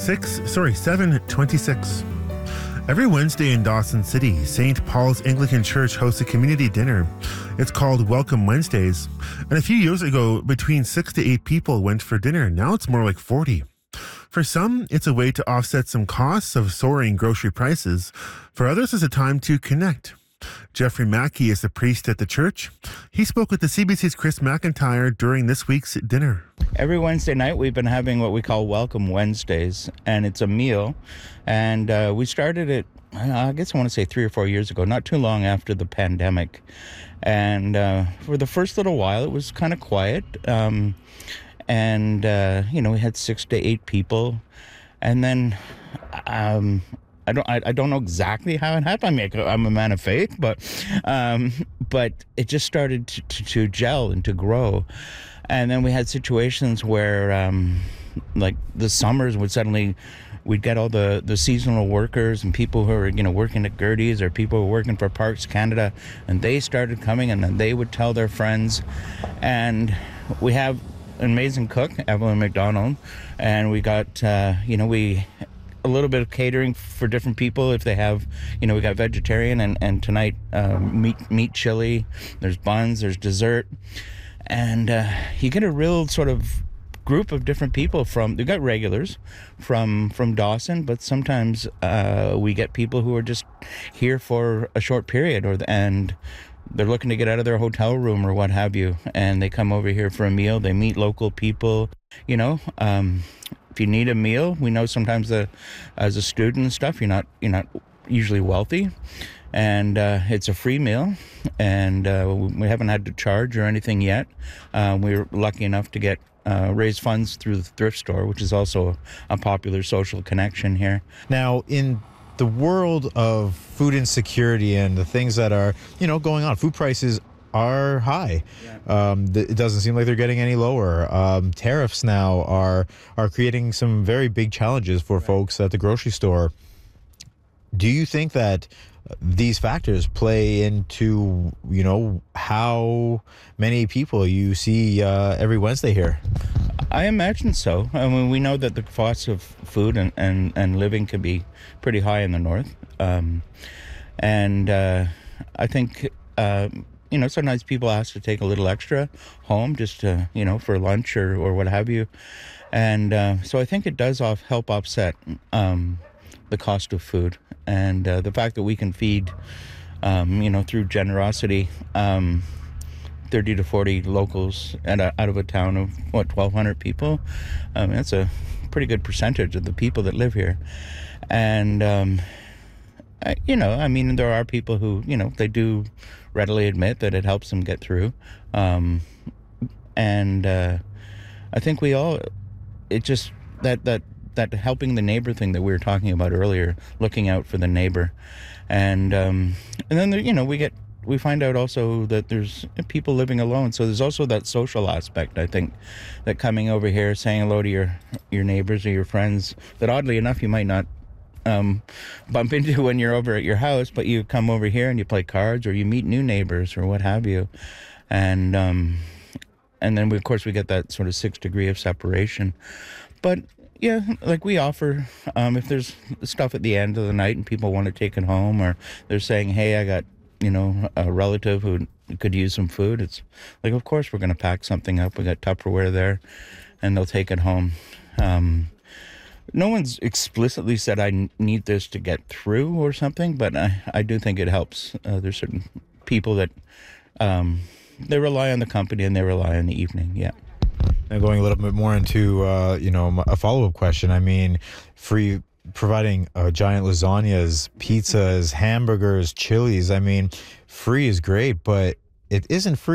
7:26. Every Wednesday in Dawson City, St. Paul's Anglican Church hosts a community dinner. It's called Welcome Wednesdays. And a few years ago, between 6 to 8 people went for dinner. Now it's more like 40. For some, it's a way to offset some costs of soaring grocery prices. For others, it's a time to connect. Jeffrey Mackey is a priest at the church. He spoke with the CBC's Chris McIntyre during this week's dinner. Every Wednesday night, we've been having what we call Welcome Wednesdays, and it's a meal. And we started it, I guess I want to say 3 or 4 years ago, not too long after the pandemic. And for the first little while, it was kind of quiet. We had 6 to 8 people. And then I don't know exactly how it happened. I mean, I'm a man of faith, but it just started to gel and to grow. And then we had situations where, like the summers we'd get all the seasonal workers and people who are, working at Gertie's or people who are working for Parks Canada, and they started coming, and then they would tell their friends. And we have an amazing cook, Evelyn McDonald, and we got, a little bit of catering for different people if they have, we got vegetarian and tonight meat chili, there's buns, there's dessert, and you get a real sort of group of different people we got regulars from Dawson, but sometimes we get people who are just here for a short period and they're looking to get out of their hotel room or what have you, and they come over here for a meal. They meet local people, if you need a meal, we know sometimes as a student and stuff, you're not usually wealthy, and it's a free meal, and we haven't had to charge or anything yet. We're lucky enough to raise funds through the thrift store, which is also a popular social connection here. Now, in the world of food insecurity and the things that are, going on, food prices are high. Yeah. It doesn't seem like they're getting any lower. Tariffs now are creating some very big challenges for folks at the grocery store. Do you think that these factors play into, how many people you see every Wednesday here? I imagine so. I mean, we know that the cost of food and living can be pretty high in the north. I think sometimes people ask to take a little extra home just to, for lunch or what have you. And so I think it does help offset the cost of food. And the fact that we can feed, through generosity, 30 to 40 locals out of a town of, 1,200 people. That's a pretty good percentage of the people that live here. And, there are people who, they do readily admit that it helps them get through. I think that helping the neighbor thing that we were talking about earlier, looking out for the neighbor. And then, we find out also that there's people living alone. So there's also that social aspect, I think, that coming over here, saying hello to your neighbors or your friends that oddly enough you might not bump into when you're over at your house, but you come over here and you play cards or you meet new neighbors or what have you. And then of course we get that sort of 6 degree of separation. But yeah, like we offer, if there's stuff at the end of the night and people want to take it home, or they're saying, hey, I got, a relative who could use some food. It's like, of course we're going to pack something up. We got Tupperware there and they'll take it home. No one's explicitly said I need this to get through or something, but I do think it helps. There's certain people that they rely on the company and they rely on the evening. Yeah. And going a little bit more into, a follow-up question. I mean, providing giant lasagnas, pizzas, hamburgers, chilies. I mean, free is great, but it isn't free.